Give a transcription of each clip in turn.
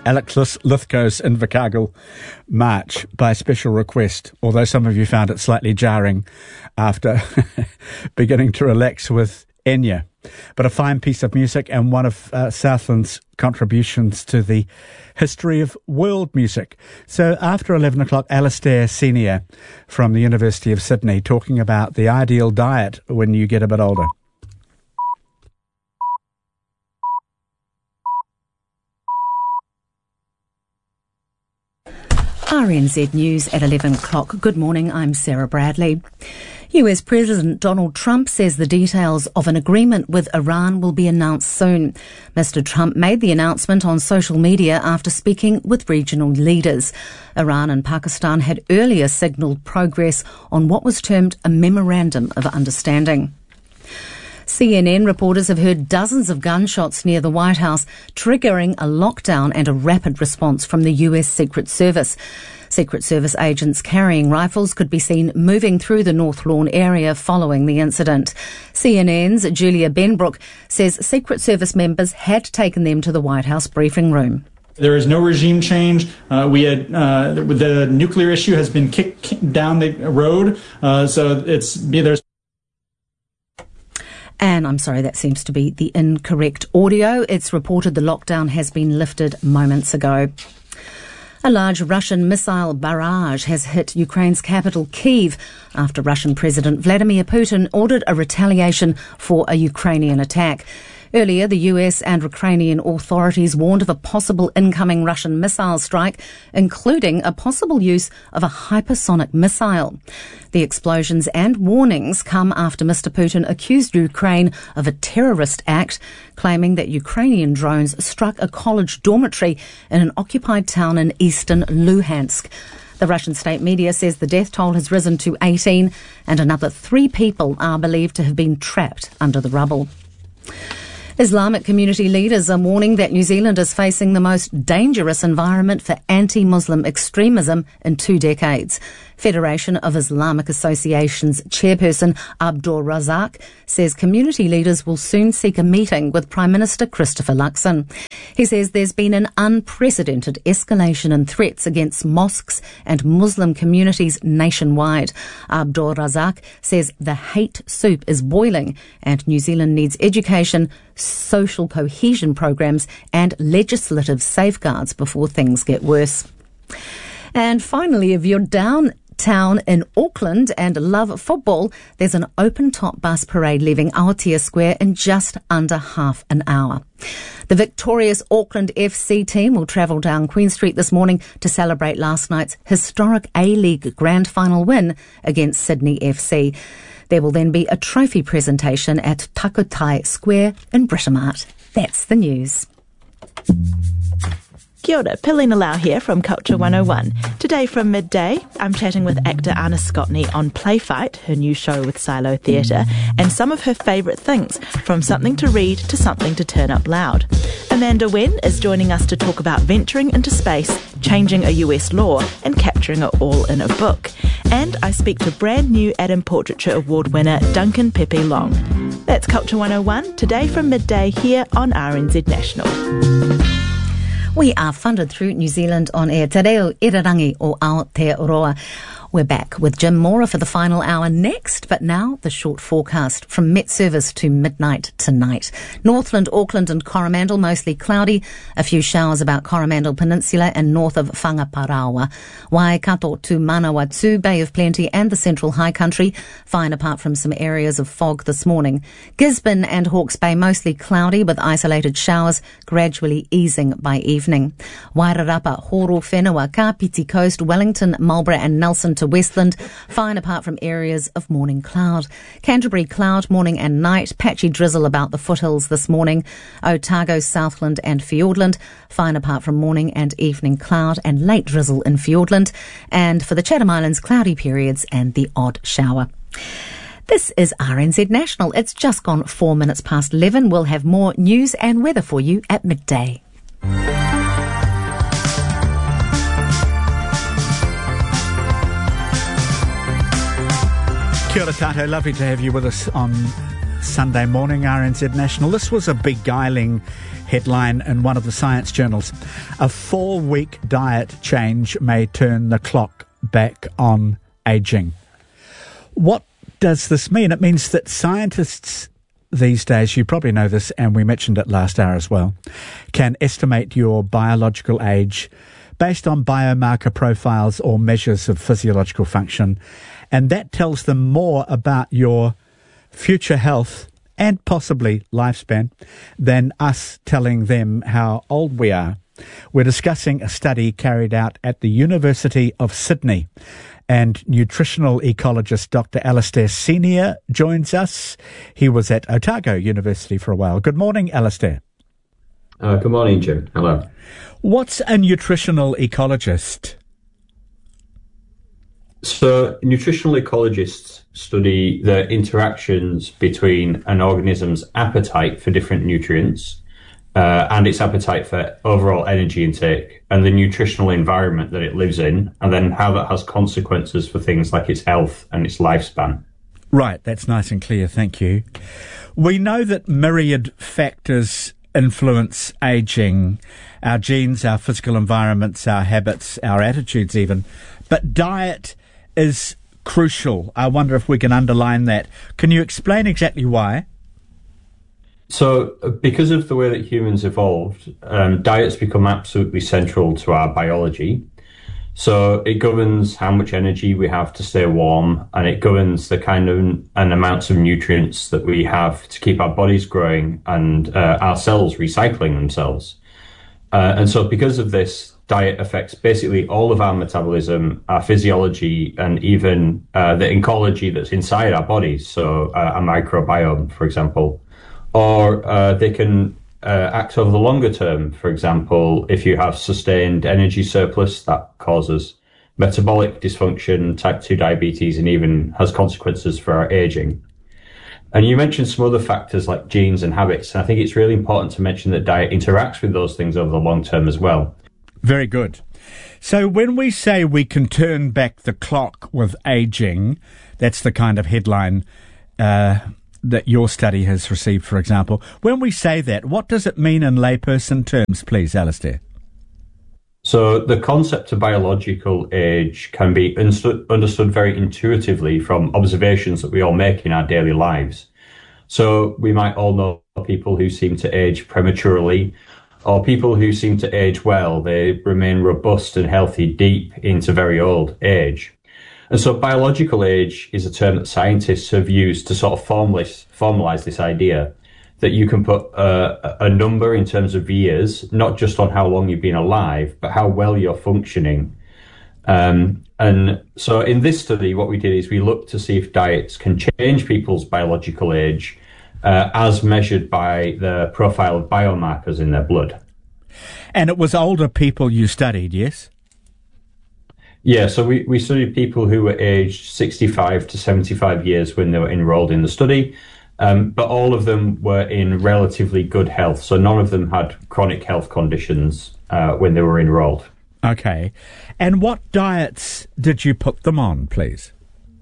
Alex Lithgow's Invercargill March by special request, although some of you found it slightly jarring after beginning to relax with Enya. But a fine piece of music and one of Southland's contributions to the history of world music. So after 11 o'clock, Alastair Senior from the University of Sydney talking about the ideal diet when you get a bit older. RNZ News at 11 o'clock. Good morning, I'm Sarah Bradley. US President Donald Trump says the details of an agreement with Iran will be announced soon. Mr. Trump made the announcement on social media after speaking with regional leaders. Iran and Pakistan had earlier signalled progress on what was termed a Memorandum of Understanding. CNN reporters have heard dozens of gunshots near the White House, triggering a lockdown and a rapid response from the US Secret Service. Secret Service agents carrying rifles could be seen moving through the North Lawn area following the incident. CNN's Julia Benbrook says Secret Service members had taken them to the White House briefing room. There is no regime change. The nuclear issue has been kicked down the road, so there's. And I'm sorry, that seems to be the incorrect audio. It's reported the lockdown has been lifted moments ago. A large Russian missile barrage has hit Ukraine's capital, Kyiv, after Russian President Vladimir Putin ordered a retaliation for a Ukrainian attack. Earlier, the US and Ukrainian authorities warned of a possible incoming Russian missile strike, including a possible use of a hypersonic missile. The explosions and warnings come after Mr. Putin accused Ukraine of a terrorist act, claiming that Ukrainian drones struck a college dormitory in an occupied town in eastern Luhansk. The Russian state media says the death toll has risen to 18 and another 3 people are believed to have been trapped under the rubble. Islamic community leaders are warning that New Zealand is facing the most dangerous environment for anti-Muslim extremism in 2 decades. Federation of Islamic Associations chairperson Abdur Razak says community leaders will soon seek a meeting with Prime Minister Christopher Luxon. He says there's been an unprecedented escalation in threats against mosques and Muslim communities nationwide. Abdur Razak says the hate soup is boiling and New Zealand needs education, social cohesion programs and legislative safeguards before things get worse. And finally, if you're downtown in Auckland and love football, there's an open-top bus parade leaving Aotea Square in just under half an hour. The victorious Auckland FC team will travel down Queen Street this morning to celebrate last night's historic A-League Grand Final win against Sydney FC. There will then be a trophy presentation at Takotai Square in Britomart. That's the news. Kia ora, Pilina Lau here from Culture 101. Today from midday, I'm chatting with actor Anna Scotney on Playfight, her new show with Silo Theatre, and some of her favourite things, from something to read to something to turn up loud. Amanda Wen is joining us to talk about venturing into space, changing a US law, and capturing it all in a book. And I speak to brand new Adam Portraiture Award winner Duncan Pepe Long. That's Culture 101, today from midday here on RNZ National. We are funded through New Zealand On Air. Te reo irarangi o Aotearoa. We're back with Jim Mora for the final hour next, but now the short forecast from Met Service to midnight tonight. Northland, Auckland and Coromandel mostly cloudy. A few showers about Coromandel Peninsula and north of Whangaparaoa. Waikato to Manawatu, Bay of Plenty and the Central High Country. Fine apart from some areas of fog this morning. Gisborne and Hawke's Bay mostly cloudy with isolated showers gradually easing by evening. Wairarapa, Horo, Whenua, Kapiti Coast, Wellington, Marlborough and Nelson to Westland, fine apart from areas of morning cloud. Canterbury cloud morning and night, patchy drizzle about the foothills this morning. Otago, Southland and Fiordland, fine apart from morning and evening cloud and late drizzle in Fiordland. And for the Chatham Islands, cloudy periods and the odd shower. This is RNZ National. It's just gone 4 minutes past 11. We'll have more news and weather for you at midday. Kia ora tātou, lovely to have you with us on Sunday morning, RNZ National. This was a beguiling headline in one of the science journals. A 4-week diet change may turn the clock back on ageing. What does this mean? It means that scientists these days, you probably know this, and we mentioned it last hour as well, can estimate your biological age based on biomarker profiles or measures of physiological function. And that tells them more about your future health and possibly lifespan than us telling them how old we are. We're discussing a study carried out at the University of Sydney, and nutritional ecologist Dr. Alastair Senior joins us. He was at Otago University for a while. Good morning, Alastair. Good morning, Jim. Hello. What's a nutritional ecologist? So, nutritional ecologists study the interactions between an organism's appetite for different nutrients and its appetite for overall energy intake and the nutritional environment that it lives in, and then how that has consequences for things like its health and its lifespan. Right, that's nice and clear, thank you. We know that myriad factors influence ageing, our genes, our physical environments, our habits, our attitudes even, but diet is crucial. I wonder if we can underline that. Can you explain exactly why? So, because of the way that humans evolved, diets become absolutely central to our biology. So it governs how much energy we have to stay warm, and it governs the kind of and amounts of nutrients that we have to keep our bodies growing and our cells recycling themselves. And so because of this, diet affects basically all of our metabolism, our physiology, and even the ecology that's inside our bodies. So a microbiome, for example. Or they can act over the longer term. For example, if you have sustained energy surplus, that causes metabolic dysfunction, type 2 diabetes, and even has consequences for our aging. And you mentioned some other factors like genes and habits. And I think it's really important to mention that diet interacts with those things over the long term as well. Very good. So when we say we can turn back the clock with aging, that's the kind of headline that your study has received, for example. When we say that, what does it mean in layperson terms, please, Alastair? So the concept of biological age can be understood very intuitively from observations that we all make in our daily lives. So we might all know people who seem to age prematurely, or people who seem to age well. They remain robust and healthy deep into very old age. And so biological age is a term that scientists have used to sort of formalize this idea that you can put a number in terms of years, not just on how long you've been alive, but how well you're functioning. And so in this study, what we did is we looked to see if diets can change people's biological age as measured by the profile of biomarkers in their blood. And it was older people you studied, yes? Yeah, so we studied people who were aged 65 to 75 years when they were enrolled in the study, but all of them were in relatively good health. So none of them had chronic health conditions when they were enrolled. Okay. And what diets did you put them on, please?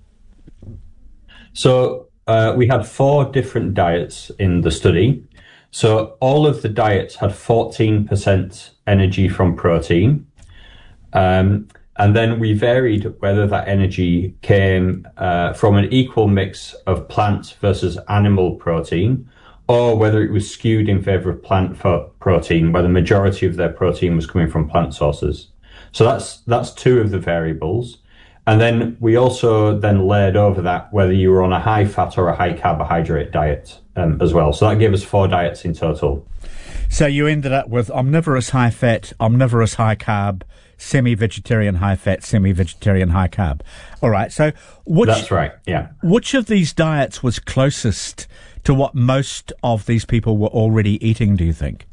So we had 4 different diets in the study. So all of the diets had 14% energy from protein. And then we varied whether that energy came from an equal mix of plant versus animal protein, or whether it was skewed in favor of plant protein, where the majority of their protein was coming from plant sources. So that's 2 of the variables. And then we also then layered over that whether you were on a high fat or a high carbohydrate diet as well. So that gave us 4 diets in total. So you ended up with omnivorous high fat, omnivorous high carb, semi-vegetarian high fat, semi-vegetarian high carb. All right, so that's right, yeah. Which of these diets was closest to what most of these people were already eating, do you think?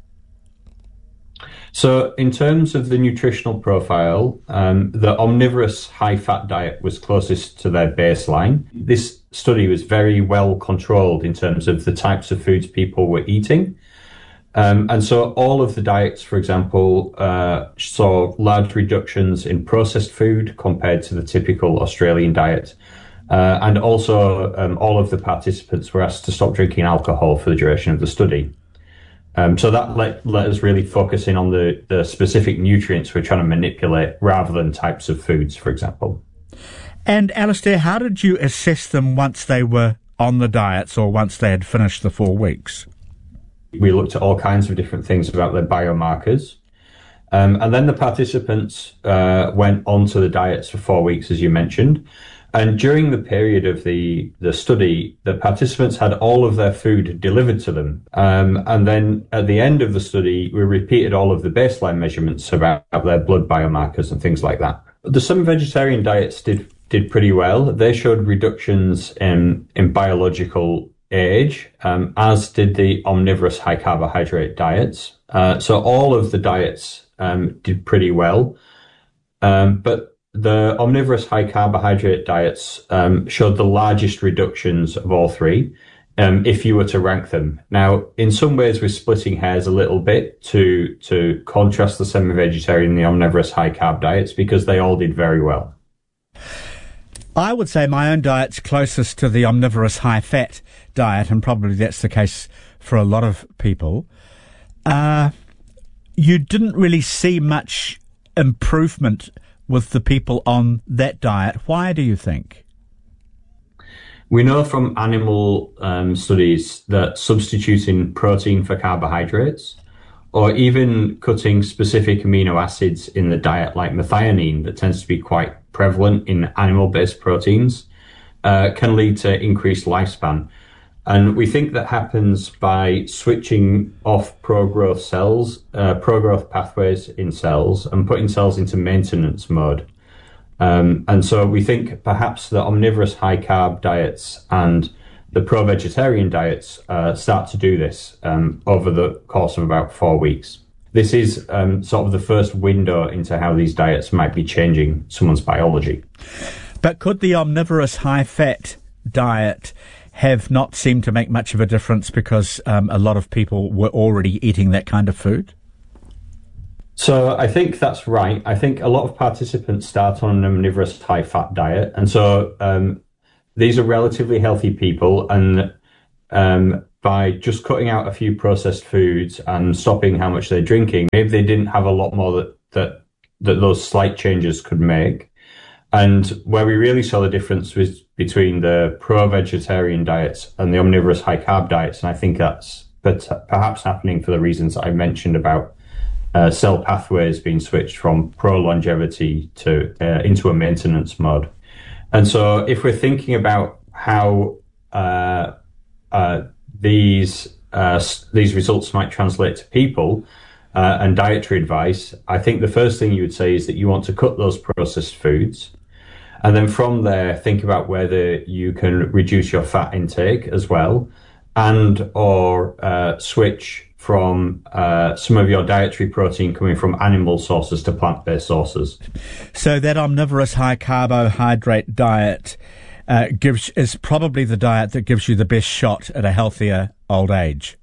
So in terms of the nutritional profile, the omnivorous high-fat diet was closest to their baseline. This study was very well controlled in terms of the types of foods people were eating. And so all of the diets, for example, saw large reductions in processed food compared to the typical Australian diet. And also, all of the participants were asked to stop drinking alcohol for the duration of the study. So that let us really focus in on the specific nutrients we're trying to manipulate rather than types of foods, for example. And Alistair, how did you assess them once they were on the diets or once they had finished the 4 weeks? We looked at all kinds of different things about their biomarkers. And then the participants went onto the diets for 4 weeks, as you mentioned. And during the period of the study, the participants had all of their food delivered to them. And then at the end of the study, we repeated all of the baseline measurements about their blood biomarkers and things like that. The semi-vegetarian diets did pretty well. They showed reductions in biological age, as did the omnivorous high carbohydrate diets. So all of the diets did pretty well. But the omnivorous high carbohydrate diets showed the largest reductions of all three, if you were to rank them. Now, in some ways, we're splitting hairs a little bit to contrast the semi-vegetarian and the omnivorous high carb diets because they all did very well. I would say my own diet's closest to the omnivorous high fat diet, and probably that's the case for a lot of people. You didn't really see much improvement with the people on that diet. Why do you think? We know from animal studies that substituting protein for carbohydrates, or even cutting specific amino acids in the diet like methionine that tends to be quite prevalent in animal-based proteins, can lead to increased lifespan. And we think that happens by switching off pro-growth cells, pro-growth pathways in cells, and putting cells into maintenance mode. And so we think perhaps the omnivorous high-carb diets and the pro-vegetarian diets start to do this over the course of about 4 weeks. This is sort of the first window into how these diets might be changing someone's biology. But could the omnivorous high-fat diet have not seemed to make much of a difference because a lot of people were already eating that kind of food? So I think that's right. I think a lot of participants start on an omnivorous high-fat diet. And so these are relatively healthy people. And by just cutting out a few processed foods and stopping how much they're drinking, maybe they didn't have a lot more that those slight changes could make. And where we really saw the difference was between the pro-vegetarian diets and the omnivorous high-carb diets. And I think that's perhaps happening for the reasons I mentioned about cell pathways being switched from pro-longevity to into a maintenance mode. And so if we're thinking about how these results might translate to people and dietary advice, I think the first thing you would say is that you want to cut those processed foods. And then from there, think about whether you can reduce your fat intake as well, and or switch from some of your dietary protein coming from animal sources to plant-based sources. So that omnivorous high carbohydrate diet is probably the diet that gives you the best shot at a healthier old age.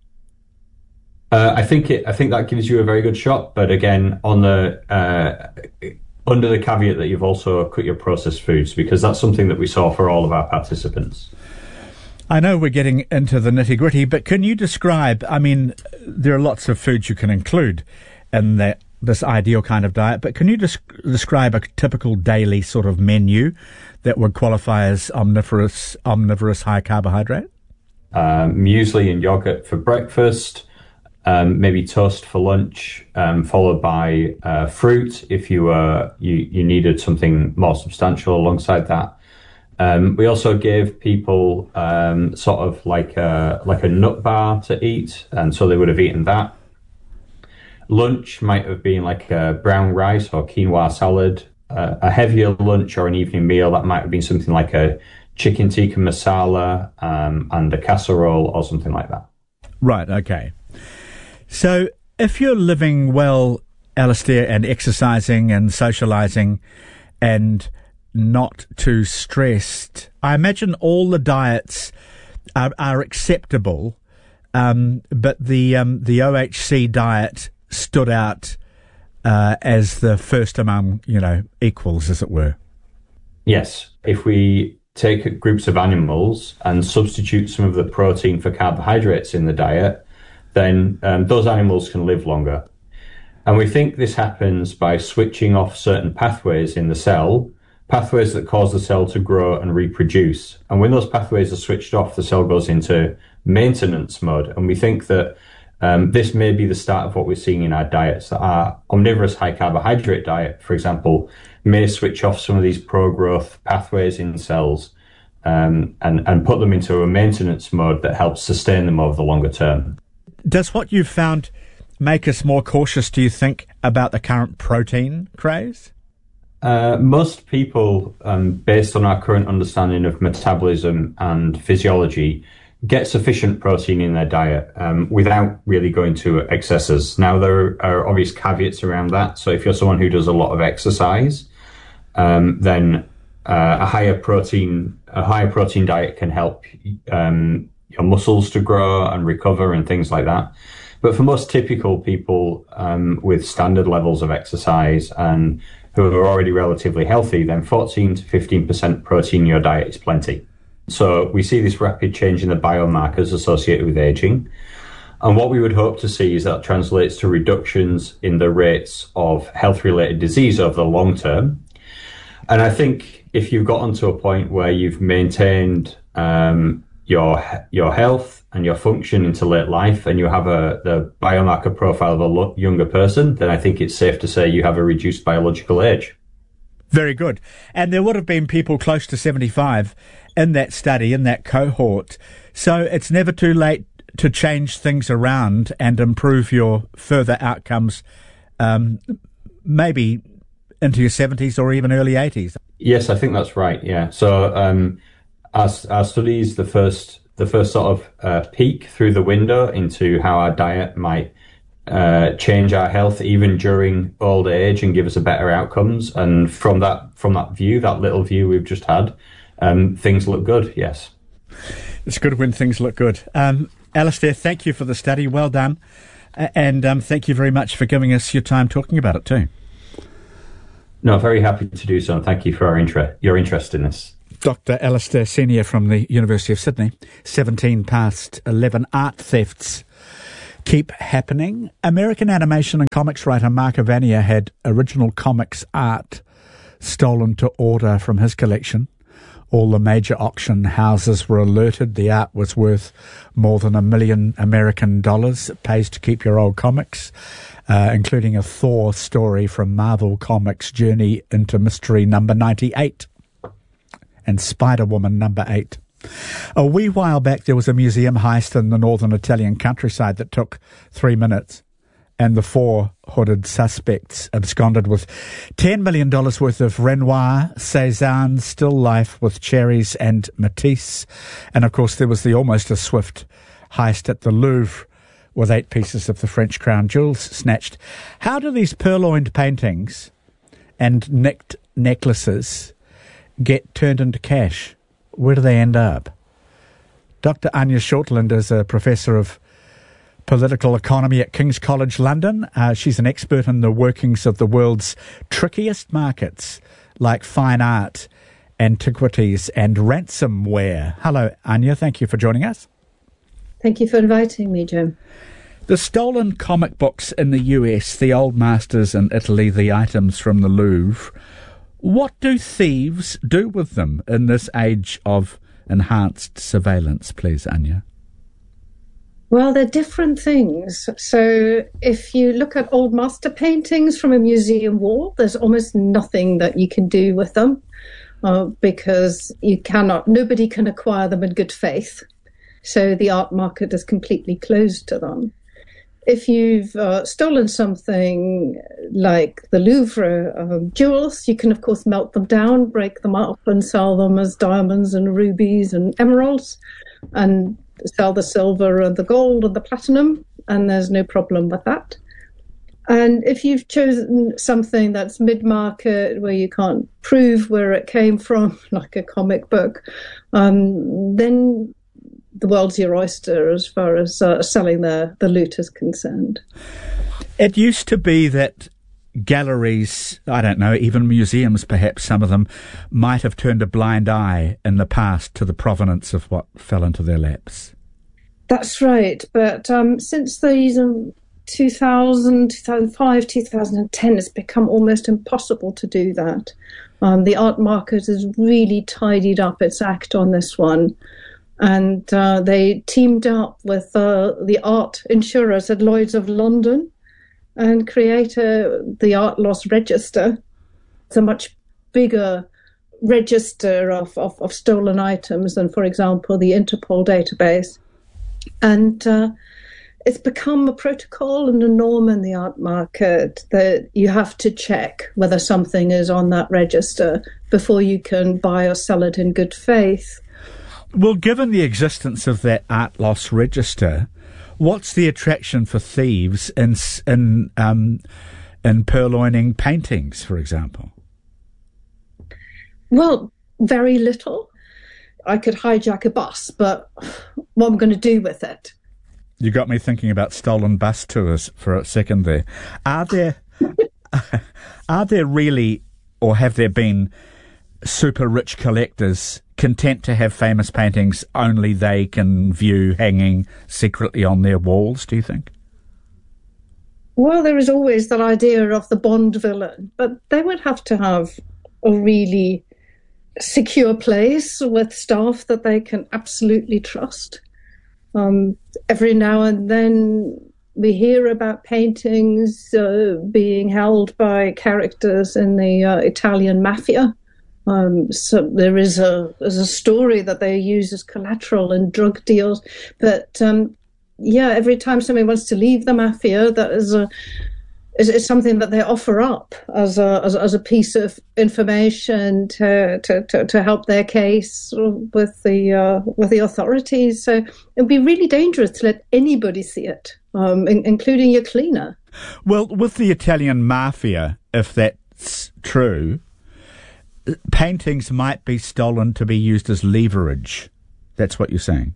I think that gives you a very good shot, but again, on the under the caveat that you've also cut your processed foods, because that's something that we saw for all of our participants. I know we're getting into the nitty-gritty, but can you describe, I mean, there are lots of foods you can include in this ideal kind of diet, but can you describe a typical daily sort of menu that would qualify as omnivorous high carbohydrate? Muesli and yogurt for breakfast, maybe toast for lunch, followed by fruit if you needed something more substantial alongside that. We also gave people sort of like a nut bar to eat, and so they would have eaten that. Lunch might have been like a brown rice or quinoa salad. A heavier lunch or an evening meal, that might have been something like a chicken tikka masala and a casserole or something like that. Right, okay. So if you're living well, Alistair, and exercising and socialising and not too stressed, I imagine all the diets are acceptable, but the OHC diet stood out as the first among, equals, as it were. Yes. If we take groups of animals and substitute some of the protein for carbohydrates in the diet, then those animals can live longer. And we think this happens by switching off certain pathways in the cell, pathways that cause the cell to grow and reproduce. And when those pathways are switched off, the cell goes into maintenance mode. And we think that this may be the start of what we're seeing in our diets. That our omnivorous high carbohydrate diet, for example, may switch off some of these pro-growth pathways in cells and put them into a maintenance mode that helps sustain them over the longer term. Does what you've found make us more cautious, do you think, about the current protein craze? Most people, based on our current understanding of metabolism and physiology, get sufficient protein in their diet without really going to excesses. Now, there are obvious caveats around that. So if you're someone who does a lot of exercise, then a higher protein diet can help your muscles to grow and recover and things like that. But for most typical people with standard levels of exercise and who are already relatively healthy, then 14 to 15% protein in your diet is plenty. So we see this rapid change in the biomarkers associated with aging. And what we would hope to see is that translates to reductions in the rates of health-related disease over the long term. And I think if you've gotten to a point where you've maintained your health and your function into late life, and you have the biomarker profile of a younger person, then I think it's safe to say you have a reduced biological age. Very good. And there would have been people close to 75 in that study, in that cohort. So it's never too late to change things around and improve your further outcomes, maybe into your 70s or even early 80s. Yes, I think that's right. Yeah. So our studies, the first sort of peek through the window into how our diet might change our health even during old age and give us a better outcomes. And from that view, that little view we've just had, things look good. Yes. It's good when things look good. Alistair, thank you for the study. Well done. And thank you very much for giving us your time talking about it too. No, very happy to do so. And thank you for your interest in this. Dr. Alistair Senior from the University of Sydney. 17 past 11. Art thefts keep happening. American animation and comics writer Mark Evanier had original comics art stolen to order from his collection. All the major auction houses were alerted. The art was worth more than $1 million American dollars. It pays to keep your old comics, including a Thor story from Marvel Comics' Journey into Mystery number 98 and Spider-Woman number 8. A wee while back, there was a museum heist in the northern Italian countryside that took 3 minutes, and the 4 hooded suspects absconded with $10 million worth of Renoir, Cézanne, still life with cherries and Matisse. And, of course, there was the almost as swift heist at the Louvre with 8 pieces of the French crown jewels snatched. How do these purloined paintings and nicked necklaces get turned into cash? Where do they end up? Dr. Anya Shortland is a professor of political economy at King's College London. She's an expert in the workings of the world's trickiest markets, like fine art, antiquities, and ransomware. Hello, Anya. Thank you for joining us. Thank you for inviting me, Jim. The stolen comic books in the US, the old masters in Italy, the items from the Louvre. What do thieves do with them in this age of enhanced surveillance, please, Anya? Well, they're different things. So if you look at old master paintings from a museum wall, there's almost nothing that you can do with them because nobody can acquire them in good faith. So the art market is completely closed to them. If you've stolen something like the Louvre jewels, you can, of course, melt them down, break them up and sell them as diamonds and rubies and emeralds and sell the silver and the gold and the platinum, and there's no problem with that. And if you've chosen something that's mid-market where you can't prove where it came from, like a comic book, then the world's your oyster as far as selling the loot is concerned. It used to be that galleries, I don't know, even museums perhaps, some of them, might have turned a blind eye in the past to the provenance of what fell into their laps. That's right. But since the 2000, 2005, 2010, it's become almost impossible to do that. The art market has really tidied up its act on this one. And they teamed up with the art insurers at Lloyd's of London and created the Art Loss Register. It's a much bigger register of stolen items than, for example, the Interpol database. And it's become a protocol and a norm in the art market that you have to check whether something is on that register before you can buy or sell it in good faith. Well, given the existence of that art loss register, what's the attraction for thieves in purloining paintings, for example? Well, very little. I could hijack a bus, but what am I going to do with it? You got me thinking about stolen bus tours for a second there. Are there really, or have there been, super rich collectors content to have famous paintings only they can view hanging secretly on their walls, do you think? Well, there is always that idea of the Bond villain, but they would have to have a really secure place with staff that they can absolutely trust. Every now and then we hear about paintings being held by characters in the Italian mafia. So there is a story that they use as collateral in drug deals. But every time somebody wants to leave the mafia, that is something that they offer up as a piece of information to help their case with the authorities. So it'd be really dangerous to let anybody see it, including your cleaner. Well, with the Italian mafia, if that's true, paintings might be stolen to be used as leverage. That's what you're saying.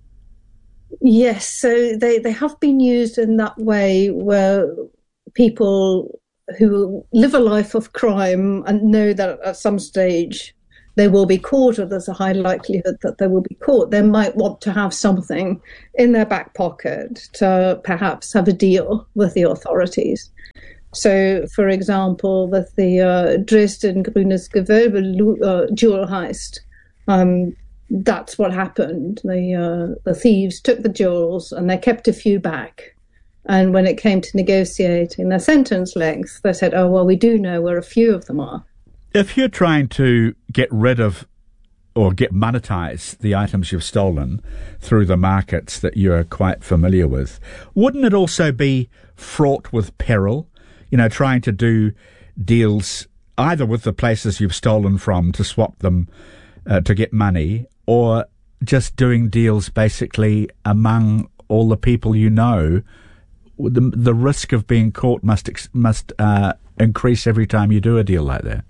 Yes, so they have been used in that way where people who live a life of crime and know that at some stage they will be caught, or there's a high likelihood that they will be caught, they might want to have something in their back pocket to perhaps have a deal with the authorities. So, for example, with the Dresden Grünes Gewölbe jewel heist, that's what happened. The thieves took the jewels and they kept a few back. And when it came to negotiating their sentence length, they said, oh, well, we do know where a few of them are. If you're trying to get rid of or monetize the items you've stolen through the markets that you're quite familiar with, wouldn't it also be fraught with peril? You know, trying to do deals either with the places you've stolen from to swap them to get money, or just doing deals basically among all the people you know. The risk of being caught must increase every time you do a deal like that.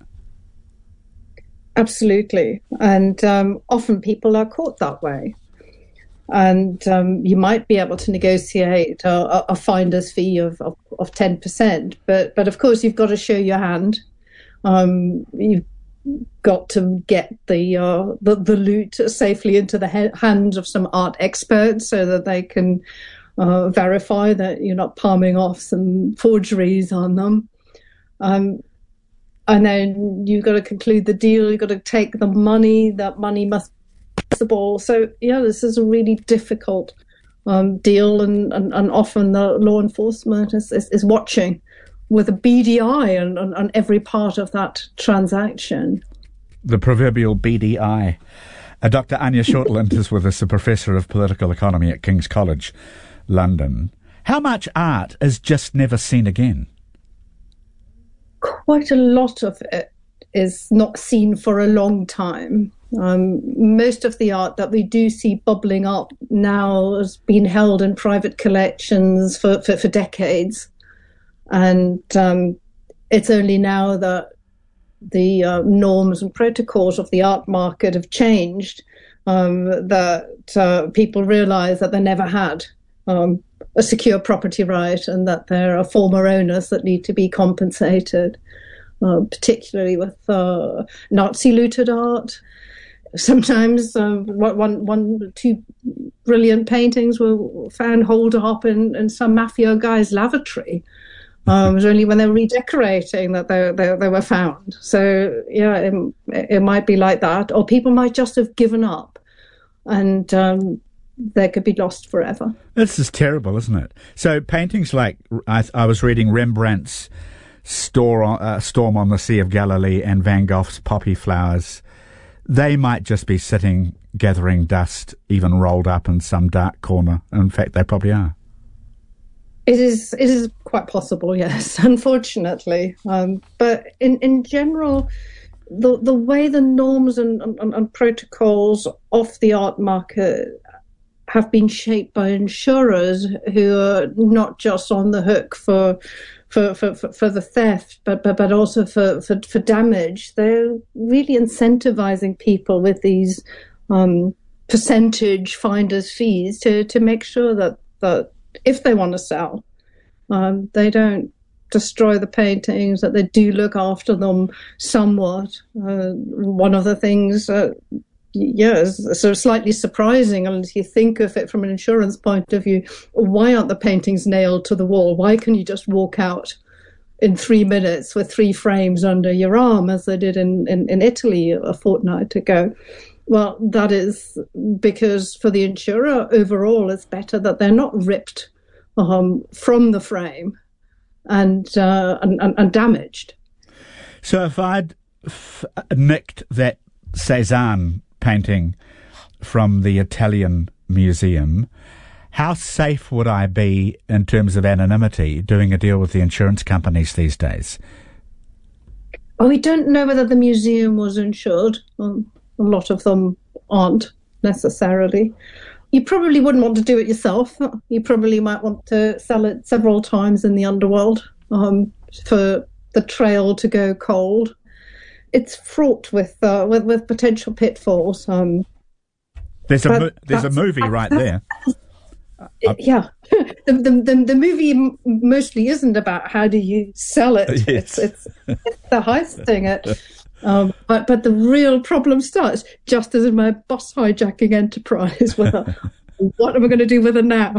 Absolutely. And often people are caught that way. And you might be able to negotiate a finder's fee of 10%. But of course, you've got to show your hand. You've got to get the loot safely into the hands of some art experts so that they can verify that you're not palming off some forgeries on them. And then you've got to conclude the deal. You've got to take the money. That money must be possible. So, this is a really difficult deal. And often the law enforcement is watching with a beady eye on every part of that transaction. The proverbial beady eye. Dr. Anya Shortland is with us, a professor of political economy at King's College, London. How much art is just never seen again? Quite a lot of it is not seen for a long time. Most of the art that we do see bubbling up now has been held in private collections for decades. And it's only now that the norms and protocols of the art market have changed that people realize that they never had. a secure property right, and that there are former owners that need to be compensated, particularly with Nazi looted art. Sometimes two brilliant paintings were found holed up in some mafia guy's lavatory. It was only when they were redecorating that they were found. So, yeah, it might be like that. Or people might just have given up and they could be lost forever. This is terrible, isn't it? So paintings like, I was reading Rembrandt's Storm on the Sea of Galilee and Van Gogh's Poppy Flowers, they might just be sitting gathering dust, even rolled up in some dark corner. In fact, they probably are. It is quite possible, yes, unfortunately. But in general, the way the norms and protocols of the art market have been shaped by insurers who are not just on the hook for the theft, but also for damage. They're really incentivizing people with these percentage finder's fees to make sure that if they want to sell, they don't destroy the paintings, that they do look after them somewhat. One of the things, is sort of slightly surprising, unless you think of it from an insurance point of view. Why aren't the paintings nailed to the wall? Why can you just walk out in 3 minutes with 3 frames under your arm, as they did in Italy a fortnight ago? Well, that is because for the insurer, overall, it's better that they're not ripped from the frame and damaged. So if I'd nicked that Cézanne painting from the Italian museum, how safe would I be in terms of anonymity doing a deal with the insurance companies these days? Well, we don't know whether the museum was insured. A lot of them aren't necessarily. You probably wouldn't want to do it yourself. You probably might want to sell it several times in the underworld for the trail to go cold. It's fraught with potential pitfalls. There's a movie right there. Yeah, the movie mostly isn't about how do you sell it. Yes. It's the heisting it. But the real problem starts just as in my bus hijacking enterprise. What am I going to do with it now?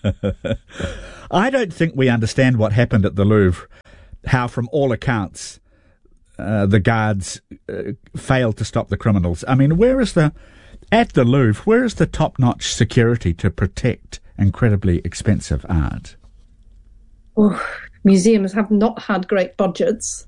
I don't think we understand what happened at the Louvre, how from all accounts the guards failed to stop the criminals. I mean, at the Louvre, where is the top-notch security to protect incredibly expensive art? Oh, museums have not had great budgets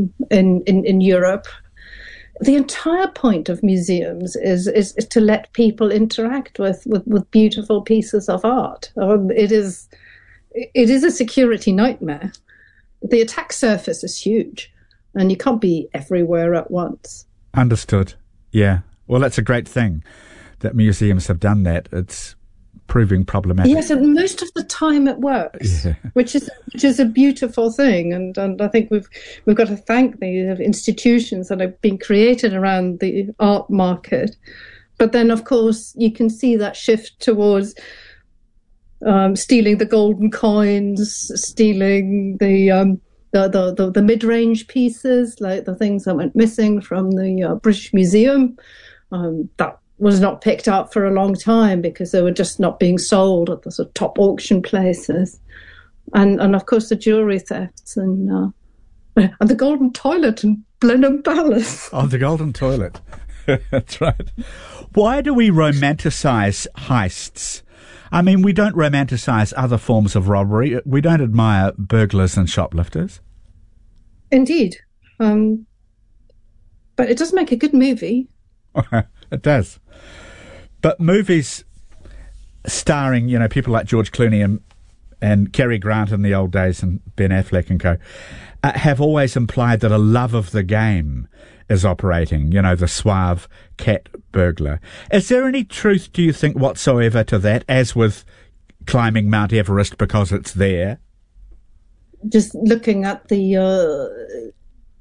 in Europe. The entire point of museums is to let people interact with beautiful pieces of art. It is a security nightmare. The attack surface is huge, and you can't be everywhere at once. Understood. Yeah. Well, that's a great thing that museums have done that. It's proving problematic. Yes, and most of the time it works, yeah. which is a beautiful thing. And I think we've got to thank the institutions that have been created around the art market. But then, of course, you can see that shift towards stealing the golden coins, stealing the mid-range pieces, like the things that went missing from the British Museum. That was not picked up for a long time because they were just not being sold at the sort of top auction places. And of course the jewellery thefts and the golden toilet in Blenheim Palace. Oh, the golden toilet. That's right. Why do we romanticize heists? I mean, we don't romanticize other forms of robbery. We don't admire burglars and shoplifters. Indeed. But it does make a good movie. It does. But movies starring, people like George Clooney and Cary Grant in the old days and Ben Affleck and co. Have always implied that a love of the game is operating, the suave cat burglar. Is there any truth, do you think, whatsoever to that, as with climbing Mount Everest because it's there? Just looking at the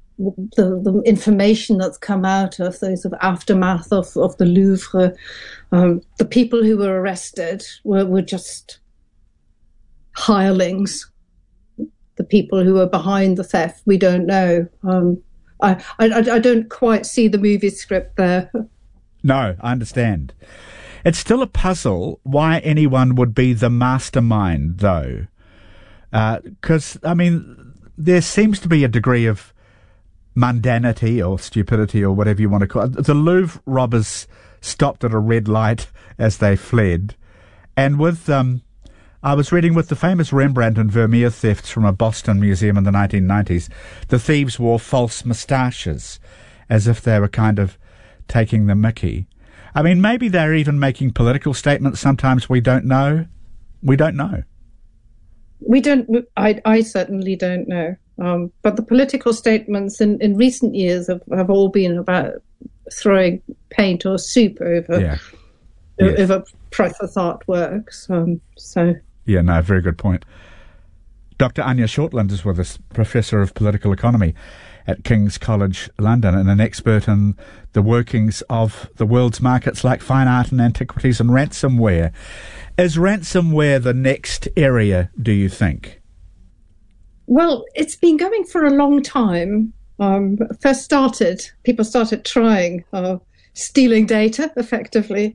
information that's come out of the sort of aftermath of the Louvre, the people who were arrested were just hirelings, the people who are behind the theft. We don't know. I don't quite see the movie script there. No, I understand. It's still a puzzle why anyone would be the mastermind, though. Because, there seems to be a degree of mundanity or stupidity or whatever you want to call it. The Louvre robbers stopped at a red light as they fled. And with, I was reading with the famous Rembrandt and Vermeer thefts from a Boston museum in the 1990s, the thieves wore false moustaches as if they were kind of taking the mickey. Maybe they're even making political statements sometimes. We don't know. We don't know. I certainly don't know. But the political statements in recent years have all been about throwing paint or soup over priceless artworks. Yeah, no, very good point. Dr. Anya Shortland is with us, Professor of Political Economy at King's College London and an expert in the workings of the world's markets like fine art and antiquities and ransomware. Is ransomware the next area, do you think? Well, it's been going for a long time. People started trying stealing data effectively.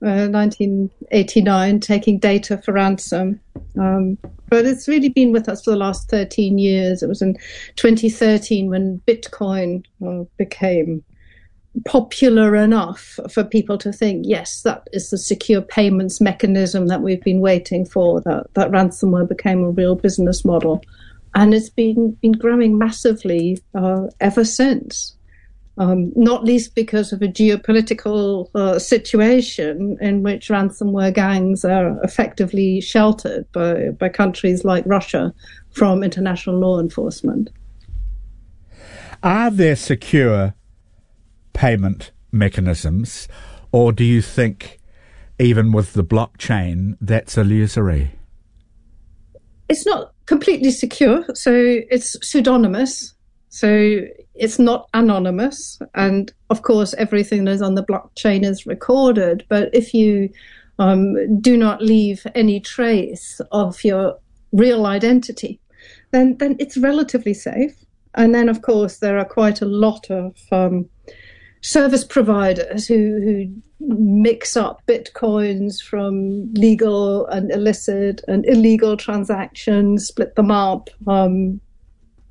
1989, taking data for ransom. But it's really been with us for the last 13 years. It was in 2013 when Bitcoin became popular enough for people to think, yes, that is the secure payments mechanism that we've been waiting for, that ransomware became a real business model. And it's been growing massively ever since. Not least because of a geopolitical situation in which ransomware gangs are effectively sheltered by countries like Russia from international law enforcement. Are there secure payment mechanisms, or do you think even with the blockchain that's illusory? It's not completely secure, so it's pseudonymous. So it's not anonymous. And of course, everything that is on the blockchain is recorded. But if you do not leave any trace of your real identity, then it's relatively safe. And then, of course, there are quite a lot of service providers who mix up bitcoins from legal and illicit and illegal transactions, split them up,